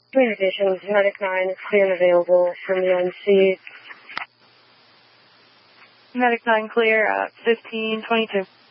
Communications, Medic 9 is clear and available from the NC. Medic 9 clear, 1522.